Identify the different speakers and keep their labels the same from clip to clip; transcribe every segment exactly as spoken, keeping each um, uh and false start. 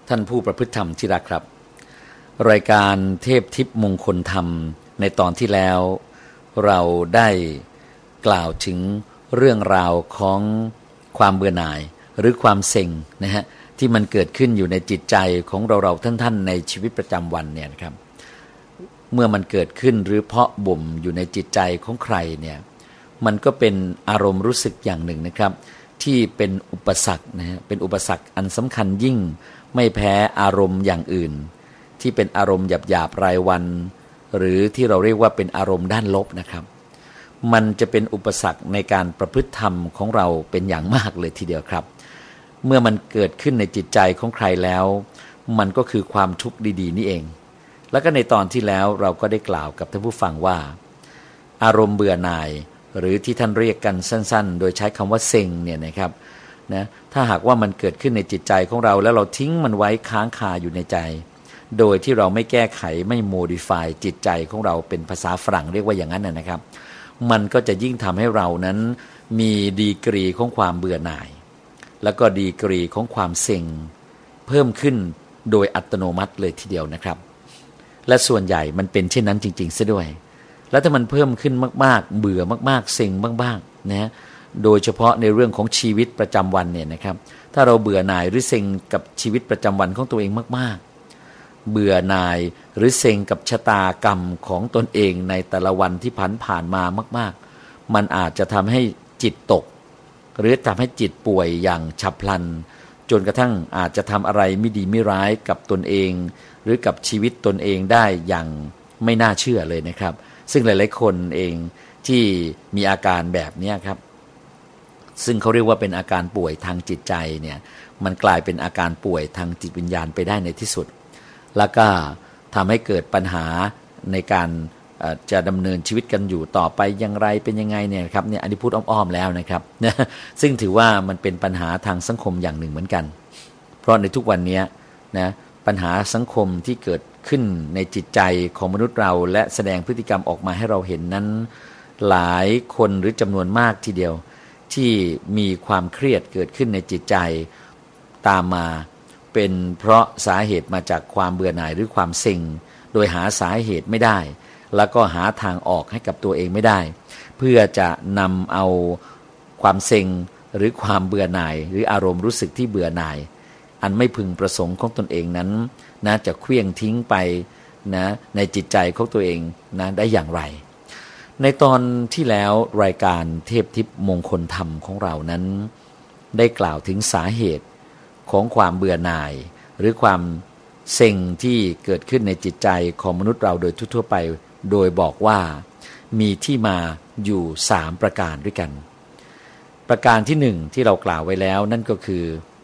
Speaker 1: ท่านผู้ประพฤติธรรมที่รักครับรายการเทพทิพย์มงคลธรรมในตอนที่แล้วเราได้กล่าวถึงเรื่องราวของความเบื่อหน่ายหรือความเซ็งนะฮะที่มันเกิดขึ้นอยู่ในจิตใจของเราเราท่านๆในชีวิตประจำวันเนี่ยนะครับเมื่อมันเกิดขึ้นหรือเพาะบ่มอยู่ในจิตใจของใครเนี่ยมันก็เป็นอารมณ์รู้สึกอย่างหนึ่งนะครับที่เป็นอุปสรรคนะฮะเป็นอุปสรรคอันสำคัญยิ่งไม่แพ้อารมณ์อย่างอื่นที่เป็นอารมณ์หยาบๆรายวันหรือที่เราเรียกว่าเป็นอารมณ์ด้านลบนะครับมันจะเป็นอุปสรรคในการประพฤติธรรมของเราเป็นอย่างมากเลยทีเดียวครับเมื่อมันเกิดขึ้นในจิตใจของใครแล้วมันก็คือความทุกข์ดีๆนี่เองแล้วก็ในตอนที่แล้วเราก็ได้กล่าวกับท่านผู้ฟังว่าอารมณ์เบื่อหน่ายหรือที่ท่านเรียกกันสั้นๆโดยใช้คำว่าเซ็งเนี่ยนะครับนะถ้าหากว่ามันเกิดขึ้นในจิตใจของเราแล้วเราทิ้งมันไว้ค้างคาอยู่ในใจโดยที่เราไม่แก้ไขไม่โมดิฟายจิตใจของเราเป็นภาษาฝรั่งเรียกว่าอย่างนั้นนะครับมันก็จะยิ่งทำให้เรานั้นมีดีกรีของความเบื่อหน่ายแล้วก็ดีกรีของความเซ็งเพิ่มขึ้นโดยอัตโนมัติเลยทีเดียวนะครับและส่วนใหญ่มันเป็นเช่นนั้นจริงๆซะด้วยแล้วถ้ามันเพิ่มขึ้นมากๆเบื่อมากๆเซ็งมากๆนะโดยเฉพาะในเรื่องของชีวิตประจำวันเนี่ยนะครับถ้าเราเบื่อหน่ายหรือเซ็งกับชีวิตประจำวันของตัวเองมากๆเบื่อหน่ายหรือเซ็งกับชะตากรรมของตนเองในแต่ละวันที่ผ่านผ่านมามากๆมันอาจจะทำให้จิตตกหรือทำให้จิตป่วยอย่างฉับพลันจนกระทั่งอาจจะทำอะไรไม่ดีไม่ร้ายกับตนเองหรือกับชีวิตตนเองได้อย่างไม่น่าเชื่อเลยนะครับซึ่งหลายๆคนเองที่มีอาการแบบนี้ครับซึ่งเขาเรียกว่าเป็นอาการป่วยทางจิตใจเนี่ยมันกลายเป็นอาการป่วยทางจิตวิญญาณไปได้ในที่สุดแล้วก็ทำให้เกิดปัญหาในการจะดำเนินชีวิตกันอยู่ต่อไปอย่างไรเป็นยังไงเนี่ยครับเนี่ยอันนี้พูดอ้อมๆแล้วนะครับซึ่งถือว่ามันเป็นปัญหาทางสังคมอย่างหนึ่งเหมือนกันเพราะในทุกวันนี้นะปัญหาสังคมที่เกิดขึ้นในจิตใจของมนุษย์เราและแสดงพฤติกรรมออกมาให้เราเห็นนั้นหลายคนหรือจำนวนมากทีเดียวที่มีความเครียดเกิดขึ้นในจิตใจตามมาเป็นเพราะสาเหตุมาจากความเบื่อหน่ายหรือความเซ็งโดยหาสาเหตุไม่ได้แล้วก็หาทางออกให้กับตัวเองไม่ได้เพื่อจะนำเอาความเซ็งหรือความเบื่อหน่ายหรืออารมณ์รู้สึกที่เบื่อหน่ายอันไม่พึงประสงค์ของตนเองนั้นนะจะเคลื่องทิ้งไปนะในจิตใจของตัวเองนะได้อย่างไรในตอนที่แล้วรายการเทพทิพย์มงคลธรรมของเรานั้นได้กล่าวถึงสาเหตุของความเบื่อหน่ายหรือความเซ็งที่เกิดขึ้นในจิตใจของมนุษย์เราโดยทั่วๆไปโดยบอกว่ามีที่มาอยู่สามประการด้วยกันประการที่หนึ่งที่เรากล่าวไว้แล้วนั่นก็คือ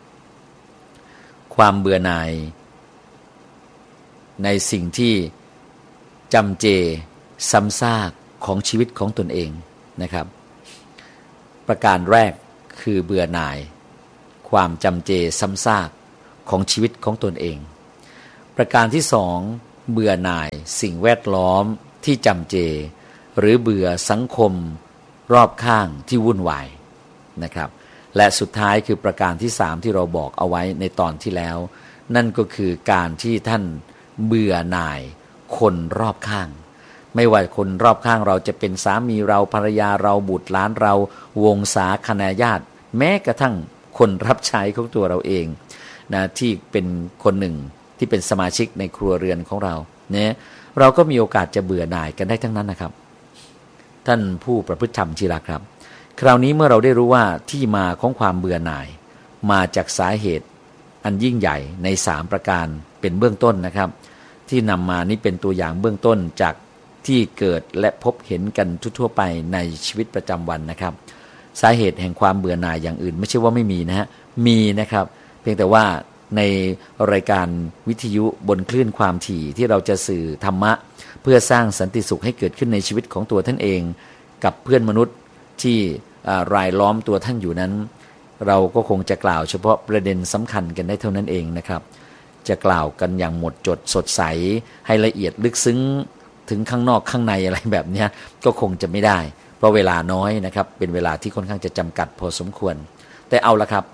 Speaker 1: ความเบื่อหน่ายในสิ่งที่จำเจซ้ำซากของชีวิตของตนเองนะครับประการแรกคือเบื่อหน่ายความจำเจซ้ำซากของชีวิตของตนเองประการที่สองเบื่อหน่ายสิ่งแวดล้อมที่จำเจหรือเบื่อสังคมรอบข้างที่วุ่นวายนะครับและสุดท้ายคือประการที่สามที่เราบอกเอาไว้ในตอนที่แล้วนั่นก็คือการที่ท่านเบื่อหน่ายคนรอบข้างไม่ว่าคนรอบข้างเราจะเป็นสามีเราภรรยาเราบุตรหลานเราวงศาคณาญาติแม้กระทั่งคนรับใช้ของตัวเราเองนะที่เป็นคนหนึ่งที่เป็นสมาชิกในครัวเรือนของเราเนี่ยเราก็มีโอกาสจะเบื่อหน่ายกันได้ทั้งนั้นนะครับท่านผู้ประพฤติธรรมที่รักครับคราวนี้เมื่อเราได้รู้ว่าที่มาของความเบื่อหน่ายมาจากสาเหตุอันยิ่งใหญ่ในสามประการเป็นเบื้องต้นนะครับที่นำมานี่เป็นตัวอย่างเบื้องต้นจากที่เกิดและพบเห็นกันทั่วๆไปในชีวิตประจำวันนะครับสาเหตุแห่งความเบื่อหน่ายอย่างอื่นไม่ใช่ว่าไม่มีนะฮะมีนะครับเพียงแต่ว่าในรายการวิทยุบนคลื่นความถี่ที่เราจะสื่อธรรมะเพื่อสร้างสันติสุขให้เกิดขึ้นในชีวิตของตัวท่านเองกับเพื่อนมนุษย์ที่รายล้อมตัวท่านอยู่นั้นเราก็คงจะกล่าวเฉพาะประเด็นสำคัญกันได้เท่านั้นเองนะครับจะกล่าวกันอย่างหมดจดสดใสให้ละเอียดลึกซึ้งถึงข้างนอกข้างในอะไรแบบนี้ก็คงจะไม่ได้เพราะเวลาน้อยนะครับเป็นเวลาที่ค่อนข้างจะจำกัดพอสมควรแต่เอาละครับ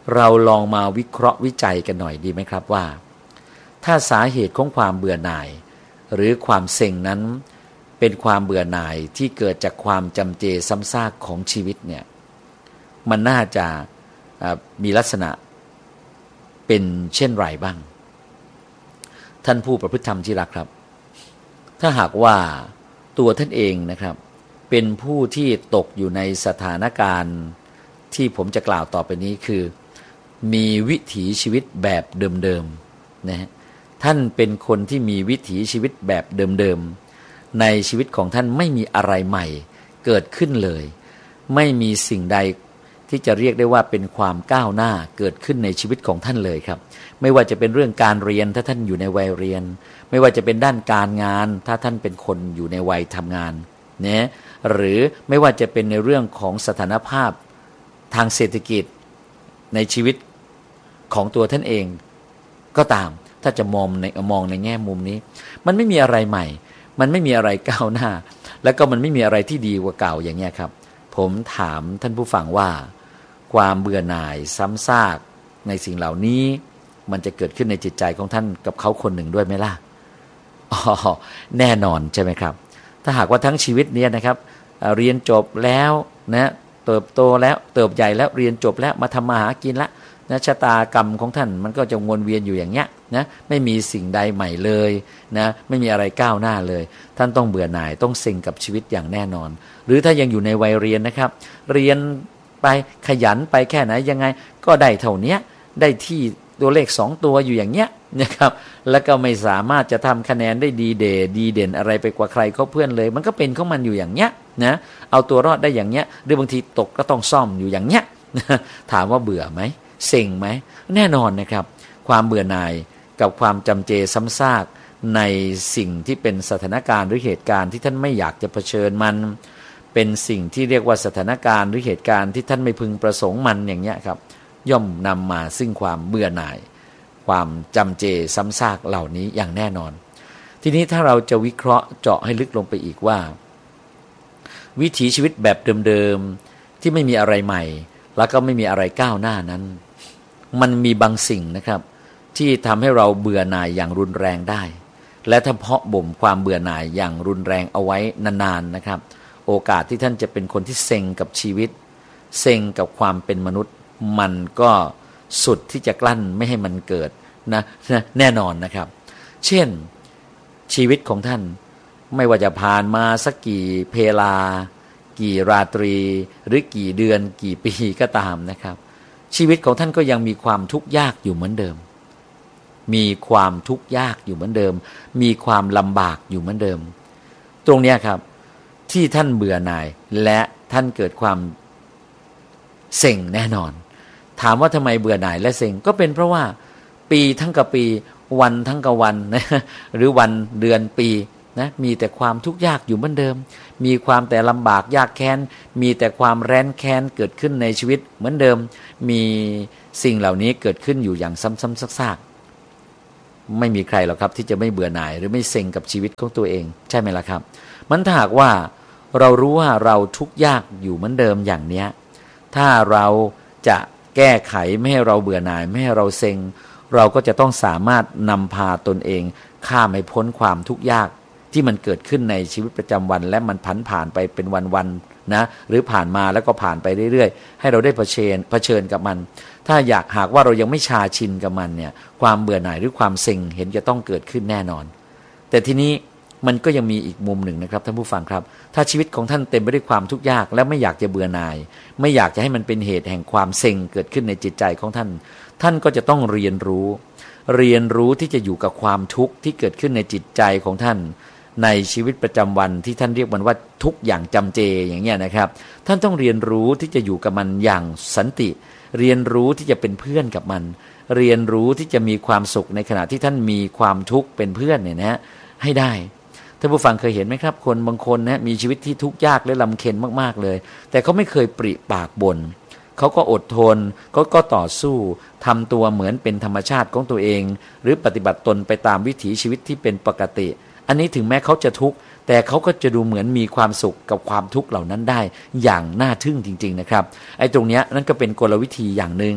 Speaker 1: เราลองมาวิเคราะห์วิจัยกันหน่อยดีไหมครับว่าถ้าสาเหตุของความเบื่อหน่ายหรือความเซ็งนั้นเป็นความเบื่อหน่ายที่เกิดจากความจำเจซ้ำซากของชีวิตเนี่ยมันน่าจะมีลักษณะเป็นเช่นไรบ้างท่านผู้ประพฤติธรรมที่รักครับถ้าหากว่าตัวท่านเองนะครับเป็นผู้ที่ตกอยู่ในสถานการณ์ที่ผมจะกล่าวต่อไปนี้คือมีวิถีชีวิตแบบเดิมๆนะฮะท่านเป็นคนที่มีวิถีชีวิตแบบเดิมๆในชีวิตของท่านไม่มีอะไรใหม่เกิดขึ้นเลยไม่มีสิ่งใดที่จะเรียกได้ว่าเป็นความก้าวหน้าเกิดขึ้นในชีวิตของท่านเลยครับไม่ว่าจะเป็นเรื่องการเรียนถ้าท่านอยู่ในวัยเรียนไม่ว่าจะเป็นด้านการงานถ้าท่านเป็นคนอยู่ในวัยทำงานเนี่ยหรือไม่ว่าจะเป็นในเรื่องของสถานภาพทางเศรษฐกิจในชีวิตของตัวท่านเองก็ตามถ้าจะมองในมองในแง่มุมนี้มันไม่มีอะไรใหม่มันไม่มีอะไรก้าวหน้าแล้วก็มันไม่มีอะไรที่ดีกว่าเก่าอย่างเงี้ยครับผมถามท่านผู้ฟังว่าความเบื่อหน่ายซ้ำซากในสิ่งเหล่านี้มันจะเกิดขึ้นในจิตใจของท่านกับเขาคนหนึ่งด้วยไหมล่ะอ๋อแน่นอนใช่ไหมครับถ้าหากว่าทั้งชีวิตเนี้ยนะครับเรียนจบแล้วนะเติบโตแล้วเติบใหญ่แล้วเรียนจบแล้วมาทำมาหากินละนะชะตากรรมของท่านมันก็จะวนเวียนอยู่อย่างเงี้ยนะไม่มีสิ่งใดใหม่เลยนะไม่มีอะไรก้าวหน้าเลยท่านต้องเบื่อหน่ายต้องเซ็งกับชีวิตอย่างแน่นอนหรือถ้ายังอยู่ในวัยเรียนนะครับเรียนไปขยันไปแค่ไหนยังไงก็ได้เท่านี้ได้ที่ตัวเลขสองตัวอยู่อย่างเงี้ยนะครับแล้วก็ไม่สามารถจะทำคะแนนได้ดีเด่นดีเด่นอะไรไปกว่าใครเขาเพื่อนเลยมันก็เป็นของมันอยู่อย่างเงี้ยนะเอาตัวรอดได้อย่างเงี้ยหรือบางทีตกก็ต้องซ่อมอยู่อย่างเงี้ยถามว่าเบื่อไหมเซ็งไหมแน่นอนนะครับความเบื่อหน่ายกับความจำเจซ้ำซากในสิ่งที่เป็นสถานการณ์หรือเหตุการณ์ที่ท่านไม่อยากจะเผชิญมันเป็นสิ่งที่เรียกว่าสถานการณ์หรือเหตุการณ์ที่ท่านไม่พึงประสงค์มันอย่างเงี้ยครับย่อมนำมาซึ่งความเบื่อหน่ายความจำเจซ้ำซากเหล่านี้อย่างแน่นอนทีนี้ถ้าเราจะวิเคราะห์เจาะให้ลึกลงไปอีกว่าวิถีชีวิตแบบเดิมๆที่ไม่มีอะไรใหม่แล้วก็ไม่มีอะไรก้าวหน้านั้นมันมีบางสิ่งนะครับที่ทำให้เราเบื่อหน่ายอย่างรุนแรงได้และถ้าเพาะบ่มความเบื่อหน่ายอย่างรุนแรงเอาไว้นานๆนะครับโอกาสที่ท่านจะเป็นคนที่เซ็งกับชีวิตเซ็งกับความเป็นมนุษย์มันก็สุดที่จะกลั้นไม่ให้มันเกิดนะแน่นอนนะครับเช่นชีวิตของท่านไม่ว่าจะผ่านมาสักกี่เพลากี่ราตรีหรือกี่เดือนกี่ปีก็ตามนะครับชีวิตของท่านก็ยังมีความทุกข์ยากอยู่เหมือนเดิมมีความทุกข์ยากอยู่เหมือนเดิมมีความลำบากอยู่เหมือนเดิมตรงนี้ครับที่ท่านเบื่อหน่ายและท่านเกิดความเซ็งแน่นอนถามว่าทำไมเบื่อหน่ายและเซ็งก็เป็นเพราะว่าปีทั้งกับปีวันทั้งกับวันนะหรือวันเดือนปีนะมีแต่ความทุกข์ยากอยู่เหมือนเดิมมีความแต่ลำบากยากแค้นมีแต่ความแร้นแค้นเกิดขึ้นในชีวิตเหมือนเดิมมีสิ่งเหล่านี้เกิดขึ้นอยู่อย่างซ้ำๆซากๆไม่มีใครหรอกครับที่จะไม่เบื่อหน่ายหรือไม่เซ็งกับชีวิตของตัวเองใช่ไหมล่ะครับมันถ้าหากว่าเรารู้ว่าเราทุกข์ยากอยู่เหมือนเดิมอย่างเนี้ยถ้าเราจะแก้ไขไม่ให้เราเบื่อหน่ายไม่ให้เราเซ็งเราก็จะต้องสามารถนำพาตนเองข้ามให้พ้นความทุกข์ยากที่มันเกิดขึ้นในชีวิตประจำวันและมันผันผ่านไปเป็นวันๆนะหรือผ่านมาแล้วก็ผ่านไปเรื่อยๆให้เราได้เผชิญเผชิญกับมันถ้าอยากหากว่าเรายังไม่ชาชินกับมันเนี่ยความเบื่อหน่ายหรือความเซ็งเห็นจะต้องเกิดขึ้นแน่นอนแต่ทีนี้มันก็ยังมีอีกมุมหนึ่งนะครับท่านผู้ฟังครับถ้าชีวิตของท่านเต็มไปด้วยความทุกข์ยากและไม่อยากจะเบื่อหน่ายไม่อยากจะให้มันเป็นเหตุแห่งความเซ็งเกิดขึ้นในจิตใจของท่านท่านก็จะต้องเรียนรู้เรียนรู้ที่จะอยู่กับความทุกข์ที่เกิดขึ้นในจิตใจของท่านในชีวิตประจำวันที่ท่านเรียกมันว่าทุกข์อย่างจำเจอย่างเงี้ยนะครับท่านต้องเรียนรู้ที่จะอยู่กับมันอย่างสันติเรียนรู้ที่จะเป็นเพื่อนกับมันเรียนรู้ที่จะมีความสุขในขณะที่ท่านมีความทุกข์เป็นเพื่อนเนี่ยนะให้ได้ท่านผู้ฟังเคยเห็นไหมครับคนบางคนนะมีชีวิตที่ทุกข์ยากและลำเค็ญมากๆเลยแต่เขาไม่เคยปริปากบ่นเขาก็อดทนเขาก็ต่อสู้ทำตัวเหมือนเป็นธรรมชาติของตัวเองหรือปฏิบัติตนไปตามวิถีชีวิตที่เป็นปกติอันนี้ถึงแม้เขาจะทุกข์แต่เขาก็จะดูเหมือนมีความสุขกับความทุกข์เหล่านั้นได้อย่างน่าทึ่งจริงๆนะครับไอ้ตรงเนี้ยนั่นก็เป็นกลวิธีอย่างหนึ่ง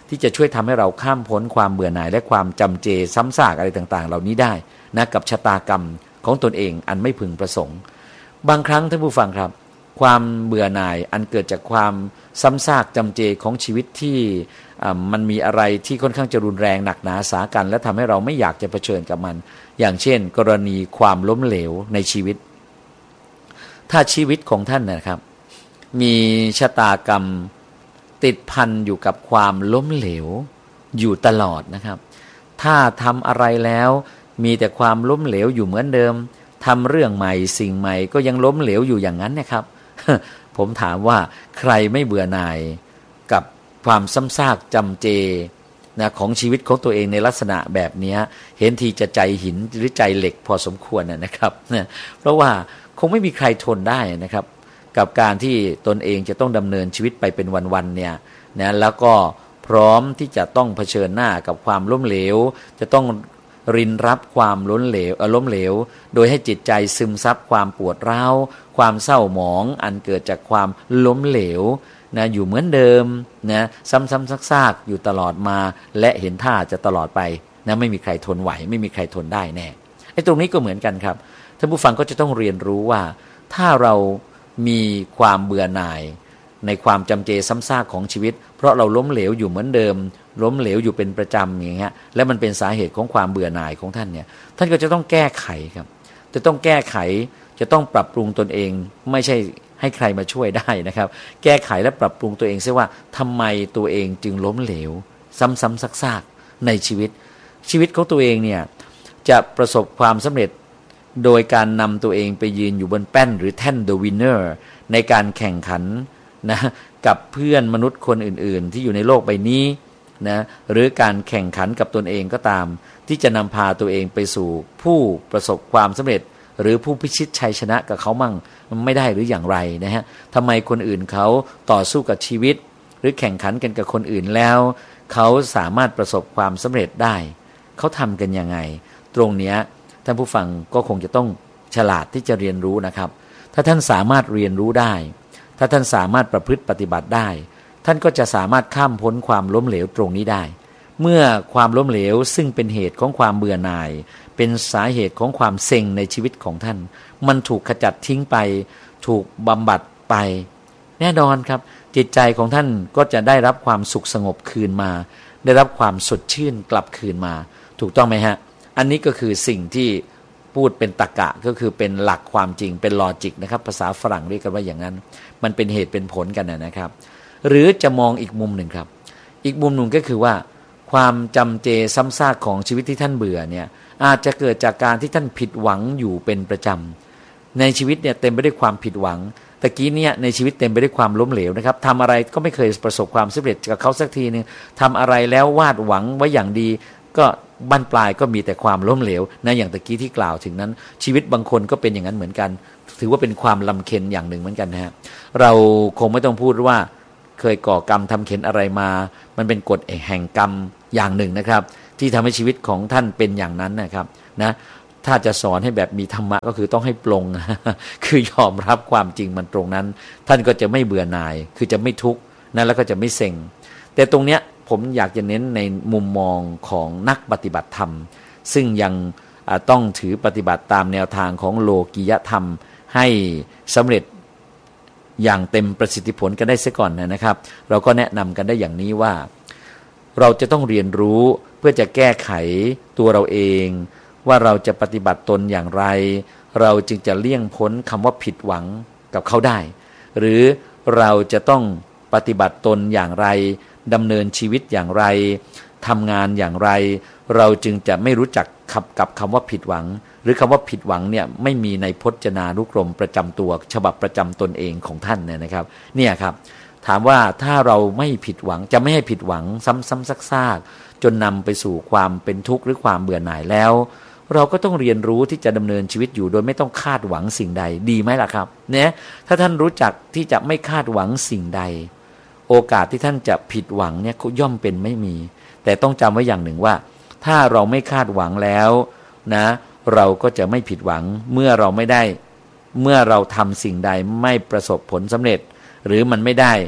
Speaker 1: ที่จะช่วยทำให้เราข้ามพ้นความเบื่อหน่ายและความจำเจซ้ำซากอะไรต่างๆเหล่านี้ได้นะกับชะตากรรมของตนเองอันไม่พึงประสงค์บางครั้งท่านผู้ฟังครับความเบื่อหน่ายอันเกิดจากความซ้ำซากจำเจของชีวิตที่มันมีอะไรที่ค่อนข้างจะรุนแรงหนักหนาสากันและทำให้เราไม่อยากจะเผชิญกับมันอย่างเช่นกรณีความล้มเหลวในชีวิตถ้าชีวิตของท่านนะครับมีชะตากรรมติดพันอยู่กับความล้มเหลวอยู่ตลอดนะครับถ้าทำอะไรแล้วมีแต่ความล้มเหลวอยู่เหมือนเดิมทำเรื่องใหม่สิ่งใหม่ก็ยังล้มเหลวอยู่อย่างนั้นนะครับ ผมถามว่าใครไม่เบื่อหน่ายกับความซ้ำซากจำเจนะของชีวิตของตัวเองในลักษณะแบบนี้เห็นทีจะใจหินหรือใจเหล็กพอสมควรนะครับนะเพราะว่าคงไม่มีใครทนได้นะครับกับการที่ตนเองจะต้องดำเนินชีวิตไปเป็นวันๆเนี่ยนะแล้วก็พร้อมที่จะต้องเผชิญหน้ากับความล้มเหลวจะต้องรินรับความล้มเหลวล้มเหลวโดยให้จิตใจซึมซับความปวดร้าวความเศร้าหมองอันเกิดจากความล้มเหลวนะอยู่เหมือนเดิมนะซ้ำๆซากๆอยู่ตลอดมาและเห็นท่าจะตลอดไปนะไม่มีใครทนไหวไม่มีใครทนได้แน่ไอ้ตรงนี้ก็เหมือนกันครับท่านผู้ฟังก็จะต้องเรียนรู้ว่าถ้าเรามีความเบื่อหน่ายในความจำเจซ้ำซากของชีวิตเพราะเราล้มเหลวอยู่เหมือนเดิมล้มเหลวอยู่เป็นประจำอย่างเงี้ยและมันเป็นสาเหตุของความเบื่อหน่ายของท่านเนี่ยท่านก็จะต้องแก้ไขครับจะต้องแก้ไขจะต้องปรับปรุงตนเองไม่ใช่ให้ใครมาช่วยได้นะครับแก้ไขและปรับปรุงตัวเองซิว่าทำไมตัวเองจึงล้มเหลวซ้ำๆซากๆในชีวิตชีวิตของตัวเองเนี่ยจะประสบความสำเร็จโดยการนำตัวเองไปยืนอยู่บนแป้นหรือแท่น The Winner ในการแข่งขันนะกับเพื่อนมนุษย์คนอื่นๆที่อยู่ในโลกใบนี้นะหรือการแข่งขันกับตนเองก็ตามที่จะนำพาตัวเองไปสู่ผู้ประสบความสำเร็จหรือผู้พิชิตชัยชนะกับเขามั่งไม่ได้หรืออย่างไรนะฮะทำไมคนอื่นเขาต่อสู้กับชีวิตหรือแข่งขันกันกับคนอื่นแล้วเขาสามารถประสบความสำเร็จได้เขาทำกันยังไงตรงเนี้ยท่านผู้ฟังก็คงจะต้องฉลาดที่จะเรียนรู้นะครับถ้าท่านสามารถเรียนรู้ได้ถ้าท่านสามารถประพฤติปฏิบัติได้ท่านก็จะสามารถข้ามพ้นความล้มเหลวตรงนี้ได้เมื่อความล้มเหลวซึ่งเป็นเหตุของความเบื่อหน่ายเป็นสาเหตุของความเซ็งในชีวิตของท่านมันถูกขจัดทิ้งไปถูกบำบัดไปแน่นอนครับจิตใจของท่านก็จะได้รับความสุขสงบคืนมาได้รับความสดชื่นกลับคืนมาถูกต้องไหมฮะอันนี้ก็คือสิ่งที่พูดเป็นตรรกะก็คือเป็นหลักความจริงเป็นลอจิกนะครับภาษาฝรั่งเรียกกันว่าอย่างนั้นมันเป็นเหตุเป็นผลกันนะครับหรือจะมองอีกมุมหนึ่งครับอีกมุมหนึ่งก็คือว่าความจำเจซ้ำซากของชีวิตที่ท่านเบื่อเนี่ยอาจจะเกิดจากการที่ท่านผิดหวังอยู่เป็นประจำในชีวิตเนี่ยเต็มไปด้วยความผิดหวังตะกี้เนี่ยในชีวิตเต็มไปด้วยความล้มเหลวนะครับทำอะไรก็ไม่เคยประสบความสำเร็จกับเขาสักทีนึงทำอะไรแล้ววาดหวังไว้อย่างดีก็บั้นปลายก็มีแต่ความล้มเหลวนะอย่างตะกี้ที่กล่าวถึงนั้นชีวิตบางคนก็เป็นอย่างนั้นเหมือนกันถือว่าเป็นความลำเค็ญอย่างหนึ่งเหมือนกันนะฮะเราคงไม่ต้องพูดว่าเคยก่อกรรมทำเข็ญอะไรมามันเป็นกฎแห่งกรรมอย่างหนึ่งนะครับที่ทำให้ชีวิตของท่านเป็นอย่างนั้นนะครับนะถ้าจะสอนให้แบบมีธรรมะก็คือต้องให้ปลง คือยอมรับความจริงมันตรงนั้นท่านก็จะไม่เบื่อหน่ายคือจะไม่ทุกข์นะแล้วก็จะไม่เซ็งแต่ตรงเนี้ยผมอยากจะเน้นในมุมมองของนักปฏิบัติธรรมซึ่งยังต้องถือปฏิบัติตามแนวทางของโลกียธรรมให้สำเร็จอย่างเต็มประสิทธิผลกันได้เสียก่อนนะครับเราก็แนะนำกันได้อย่างนี้ว่าเราจะต้องเรียนรู้เพื่อจะแก้ไขตัวเราเองว่าเราจะปฏิบัติตนอย่างไรเราจึงจะเลี่ยงพ้นคำว่าผิดหวังกับเขาได้หรือเราจะต้องปฏิบัติตนอย่างไรดำเนินชีวิตอย่างไรทำงานอย่างไรเราจึงจะไม่รู้จักขับกับคำว่าผิดหวังหรือคำว่าผิดหวังเนี่ยไม่มีในพจนานุกรมประจำตัวฉบับประจำตนเองของท่านเนี่ยนะครับเนี่ยครับถามว่าถ้าเราไม่ผิดหวังจะไม่ให้ผิดหวังซ้ำๆซากๆจนนำไปสู่ความเป็นทุกข์หรือความเบื่อหน่ายแล้วเราก็ต้องเรียนรู้ที่จะดำเนินชีวิตอยู่โดยไม่ต้องคาดหวังสิ่งใดดีไหมล่ะครับเนี่ยถ้าท่านรู้จักที่จะไม่คาดหวังสิ่งใดโอกาสที่ท่านจะผิดหวังเนี่ยย่อมเป็นไม่มีแต่ต้องจำไว้อย่างหนึ่งว่าถ้าเราไม่คาดหวังแล้วนะเราก็จะไม่ผิดหวังเมื่อเราไม่ได้เมื่อเราทำสิ่งใดไม่ประสบผลสำเร็จหรือมันไม่ได้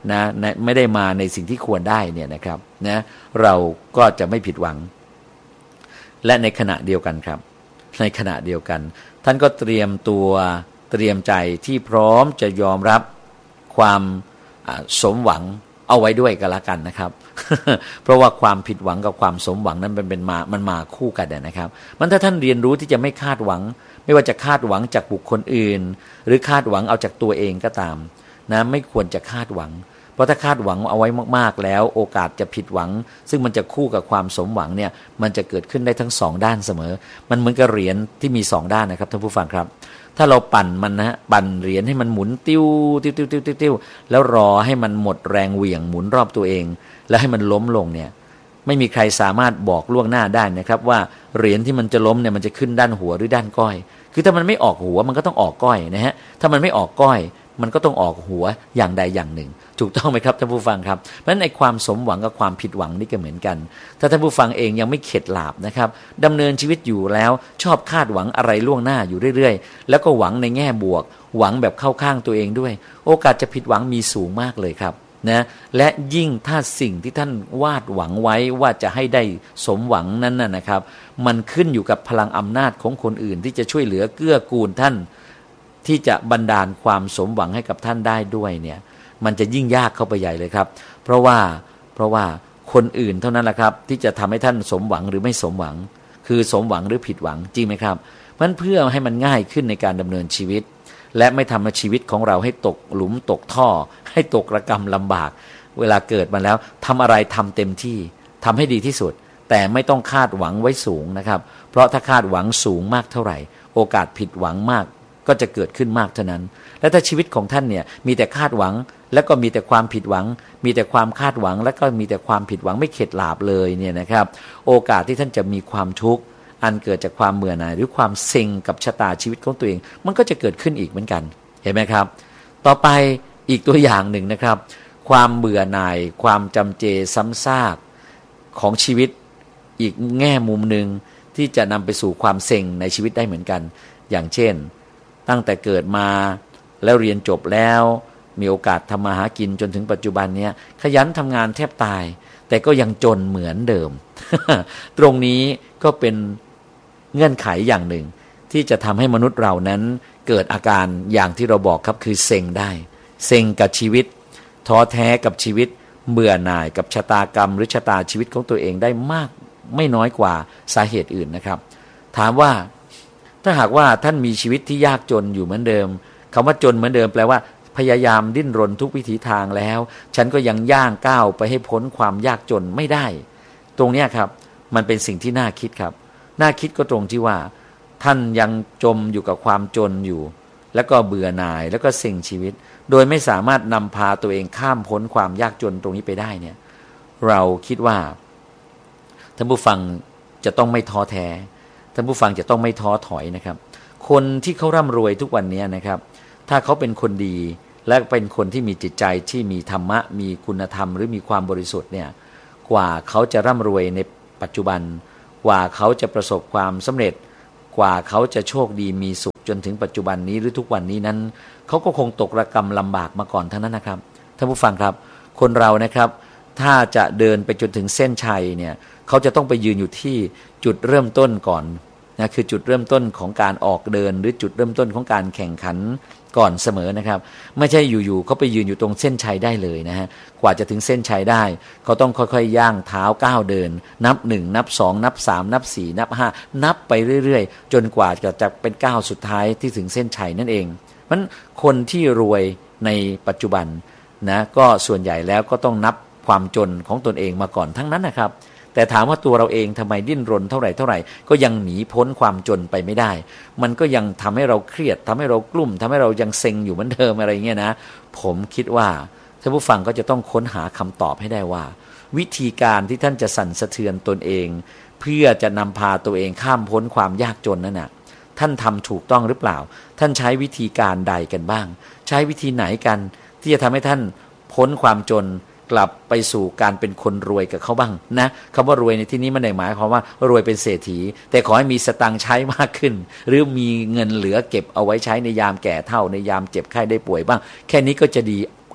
Speaker 1: นะไม่ได้มาในสิ่งที่ควรได้เนี่ยนะครับนะเราก็จะไม่ผิดหวังและในขณะเดียวกันครับในขณะเดียวกันท่านก็เตรียมตัวเตรียมใจที่พร้อมจะยอมรับความสมหวังเอาไว้ด้วยกันละกันนะครับ เพราะว่าความผิดหวังกับความสมหวังนั้นมันเป็นมามันมาคู่กันนะครับมันถ้าท่านเรียนรู้ที่จะไม่คาดหวังไม่ว่าจะคาดหวังจากบุคคลอื่นหรือคาดหวังเอาจากตัวเองก็ตามนะไม่ควรจะคาดหวังเพราะถ้าคาดหวังเอาไว้มากๆแล้วโอกาสจะผิดหวังซึ่งมันจะคู่กับความสมหวังเนี่ยมันจะเกิดขึ้นได้ทั้งสองด้านเสมอมันเหมือนกับเหรียญที่มีสองด้านนะครับท่านผู้ฟังครับถ้าเราปั่นมันนะปั่นเหรียญให้มันหมุนติ้วติ้วติ้วติ้วติ้วแล้วรอให้มันหมดแรงเหวี่ยงหมุนรอบตัวเองแล้วให้มันล้มลงเนี่ยไม่มีใครสามารถบอกล่วงหน้าได้นะครับว่าเหรียญที่มันจะล้มเนี่ยมันจะขึ้นด้านหัวหรือด้านก้อยคือถ้ามันไม่ออกหัวมันก็ต้องออกก้อยนะฮะถ้ามันไม่ออกก้อยมันก็ต้องออกหัวอย่างใดอย่างหนึ่งถูกต้องไหมครับท่านผู้ฟังครับเพราะฉะนั้นในความสมหวังกับความผิดหวังนี่ก็เหมือนกันถ้าท่านผู้ฟังเองยังไม่เข็ดหลาบนะครับดำเนินชีวิตอยู่แล้วชอบคาดหวังอะไรล่วงหน้าอยู่เรื่อยๆแล้วก็หวังในแง่บวกหวังแบบเข้าข้างตัวเองด้วยโอกาสจะผิดหวังมีสูงมากเลยครับนะและยิ่งถ้าสิ่งที่ท่านวาดหวังไว้ว่าจะให้ได้สมหวังนั้นน่ะนะครับมันขึ้นอยู่กับพลังอำนาจของคนอื่นที่จะช่วยเหลือเกื้อกูลท่านที่จะบันดาลความสมหวังให้กับท่านได้ด้วยเนี่ยมันจะยิ่งยากเข้าไปใหญ่เลยครับเพราะว่าเพราะว่าคนอื่นเท่านั้นแหละครับที่จะทำให้ท่านสมหวังหรือไม่สมหวังคือสมหวังหรือผิดหวังจริงไหมครับมันเพื่อให้มันง่ายขึ้นในการดำเนินชีวิตและไม่ทำให้ชีวิตของเราให้ตกหลุมตกท่อให้ตกระกำลำบากเวลาเกิดมาแล้วทำอะไรทำเต็มที่ทำให้ดีที่สุดแต่ไม่ต้องคาดหวังไว้สูงนะครับเพราะถ้าคาดหวังสูงมากเท่าไหร่โอกาสผิดหวังมากก็จะเกิดขึ้นมากเท่านั้นและถ้าชีวิตของท่านเนี่ยมีแต่คาดหวังแล้วก็มีแต่ความผิดหวังมีแต่ความคาดหวังแล้วก็มีแต่ความผิดหวังไม่เข็ดหลาบเลยเนี่ยนะครับโอกาสที่ท่านจะมีความทุกข์อันเกิดจากความเบื่อหน่ายหรือความเซ็งกับชะตาชีวิตของตัวเองมันก็จะเกิดขึ้นอีกเหมือนกันเห็นไหมครับต่อไปอีกตัวอย่างหนึ่งนะครับความเบื่อหน่ายความจำเจซ้ำซากของชีวิตอีกแง่มุมหนึ่งที่จะนำไปสู่ความเซ็งในชีวิตได้เหมือนกันอย่างเช่นตั้งแต่เกิดมาแล้วเรียนจบแล้วมีโอกาสทำมาหากินจนถึงปัจจุบันนี้ขยันทำงานแทบตายแต่ก็ยังจนเหมือนเดิม ตรงนี้ก็เป็นเงื่อนไขอย่างหนึ่งที่จะทำให้มนุษย์เรานั้นเกิดอาการอย่างที่เราบอกครับคือเซ็งได้เซ็งกับชีวิตท้อแท้กับชีวิตเบื่อหน่ายกับชะตากรรมหรือชะตาชีวิตของตัวเองได้มากไม่น้อยกว่าสาเหตุอื่นนะครับถามว่าถ้าหากว่าท่านมีชีวิตที่ยากจนอยู่เหมือนเดิมคำว่าจนเหมือนเดิมแปลว่าพยายามดิ้นรนทุกวิถีทางแล้วฉันก็ยังย่างก้าวไปให้พ้นความยากจนไม่ได้ตรงนี้ครับมันเป็นสิ่งที่น่าคิดครับน่าคิดก็ตรงที่ว่าท่านยังจมอยู่กับความจนอยู่แล้วก็เบื่อหน่ายแล้วก็เซ็งชีวิตโดยไม่สามารถนำพาตัวเองข้ามพ้นความยากจนตรงนี้ไปได้เนี่ยเราคิดว่าท่านผู้ฟังจะต้องไม่ท้อแท้ท่านผู้ฟังจะต้องไม่ท้อถอยนะครับคนที่เขาร่ำรวยทุกวันนี้นะครับถ้าเขาเป็นคนดีและเป็นคนที่มีจิตใจที่มีธรรมะมีคุณธรรมหรือมีความบริสุทธิ์เนี่ยกว่าเขาจะร่ำรวยในปัจจุบันกว่าเขาจะประสบความสำเร็จกว่าเขาจะโชคดีมีสุขจนถึงปัจจุบันนี้หรือทุกวันนี้นั้นเขาก็คงตกระกำลำบากมาก่อนทั้งนั้นนะครับท่านผู้ฟังครับคนเรานะครับถ้าจะเดินไปจนถึงเส้นชัยเนี่ยเขาจะต้องไปยืนอยู่ที่จุดเริ่มต้นก่อนนะคือจุดเริ่มต้นของการออกเดินหรือจุดเริ่มต้นของการแข่งขันก่อนเสมอนะครับไม่ใช่อยู่ๆเขาไปยืนอยู่ตรงเส้นชัยได้เลยนะฮะกว่าจะถึงเส้นชัยได้เขาต้องค่อยๆย่างเท้าก้าวเดินนับหนึ่งนับสองนับสามนับสี่นับห้านับไปเรื่อยๆจนกว่าจะจะเป็นก้าวสุดท้ายที่ถึงเส้นชัยนั่นเองมันคนที่รวยในปัจจุบันนะก็ส่วนใหญ่แล้วก็ต้องนับความจนของตนเองมาก่อนทั้งนั้นนะครับแต่ถามว่าตัวเราเองทำไมดิ้นรนเท่าไหร่เท่าไหร่ก็ยังหนีพ้นความจนไปไม่ได้มันก็ยังทำให้เราเครียดทำให้เรากลุ้มทำให้เรายังเซ็งอยู่เหมือนเดิมอะไรเงี้ยนะผมคิดว่าท่านผู้ฟังก็จะต้องค้นหาคำตอบให้ได้ว่าวิธีการที่ท่านจะสั่นสะเทือนตนเองเพื่อจะนำพาตัวเองข้ามพ้นความยากจนนั่นน่ะท่านทำถูกต้องหรือเปล่าท่านใช้วิธีการใดกันบ้างใช้วิธีไหนกันที่จะทำให้ท่านพ้นความจนกลับไปสู่การเป็นคนรวยกับเขาบ้างนะคำว่ารวยในที่นี้ไม่ได้หมายความว่ารวยเป็นเศรษฐีแต่ขอให้มีสตังค์ใช้มากขึ้นหรือมีเงินเหลือเก็บเอาไว้ใช้ในยามแก่เฒ่าในยามเจ็บไข้ได้ป่วยบ้างแค่นี้ก็จะดี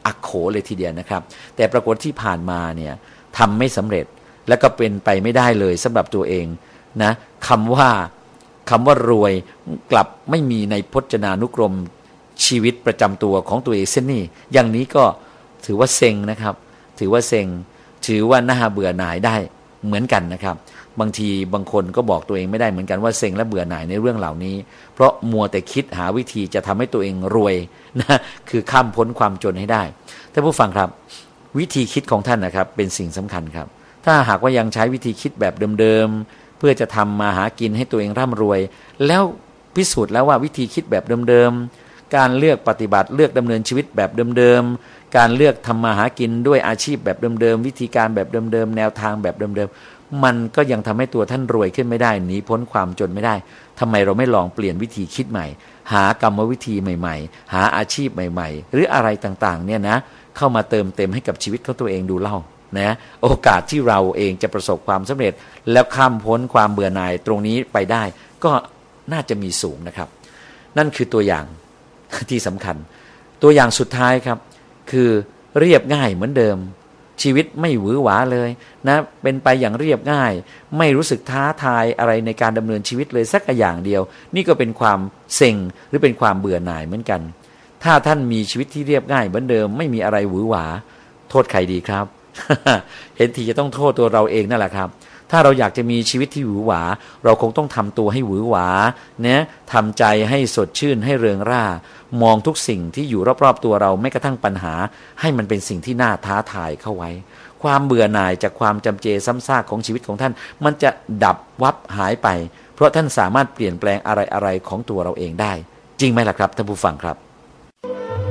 Speaker 1: อักโขเลยทีเดียวนะครับแต่ปรากฏที่ผ่านมาเนี่ยทำไม่สำเร็จแล้วก็เป็นไปไม่ได้เลยสำหรับตัวเองนะคำว่าคำว่ารวยกลับไม่มีในพจนานุกรมชีวิตประจำตัวของตัวเองเส้นนี้อย่างนี้ก็ถือว่าเซ็งนะครับถือว่าเซ็งถือว่าน่าเบื่อหน่ายได้เหมือนกันนะครับบางทีบางคนก็บอกตัวเองไม่ได้เหมือนกันว่าเซ็งและเบื่อหน่ายในเรื่องเหล่านี้เพราะมัวแต่คิดหาวิธีจะทำให้ตัวเองรวยนะคือข้ามพ้นความจนให้ได้ท่านผู้ฟังครับวิธีคิดของท่านนะครับเป็นสิ่งสำคัญครับถ้าหากว่ายังใช้วิธีคิดแบบเดิมๆเพื่อจะทำมาหากินให้ตัวเองร่ำรวยแล้วพิสูจน์แล้วว่าวิธีคิดแบบเดิมๆการเลือกปฏิบัติเลือกดำเนินชีวิตแบบเดิมๆการเลือกทำมาหากินด้วยอาชีพแบบเดิมๆวิธีการแบบเดิมๆแนวทางแบบเดิมๆมันก็ยังทำให้ตัวท่านรวยขึ้นไม่ได้หนีพ้นความจนไม่ได้ทำไมเราไม่ลองเปลี่ยนวิธีคิดใหม่หากรรมวิธีใหม่ๆหาอาชีพใหม่ๆหรืออะไรต่างๆเนี่ยนะเข้ามาเติมเต็มให้กับชีวิตของตัวเองดูเล่านะโอกาสที่เราเองจะประสบความสำเร็จแล้วข้ามพ้นความเบื่อหน่ายตรงนี้ไปได้ก็น่าจะมีสูงนะครับนั่นคือตัวอย่างที่สำคัญตัวอย่างสุดท้ายครับคือเรียบง่ายเหมือนเดิมชีวิตไม่หวือหวาเลยนะเป็นไปอย่างเรียบง่ายไม่รู้สึกท้าทายอะไรในการดำเนินชีวิตเลยสักอย่างเดียวนี่ก็เป็นความเซ็งหรือเป็นความเบื่อหน่ายเหมือนกันถ้าท่านมีชีวิตที่เรียบง่ายเหมือนเดิมไม่มีอะไรหวือหวาโทษใครดีครับ เห็นทีจะต้องโทษตัวเราเองนั่นแหละครับถ้าเราอยากจะมีชีวิตที่หวือหวาเราคงต้องทำตัวให้หวือหวาเนี่ยทำใจให้สดชื่นให้เริงร่ามองทุกสิ่งที่อยู่รอบๆตัวเราไม่กระทั่งปัญหาให้มันเป็นสิ่งที่น่าท้าทายเข้าไว้ความเบื่อหน่ายจากความจำเจซ้ำซากของชีวิตของท่านมันจะดับวับหายไปเพราะท่านสามารถเปลี่ยนแปลงอะไรๆของตัวเราเองได้จริงไหมล่ะครับท่านผู้ฟังครับ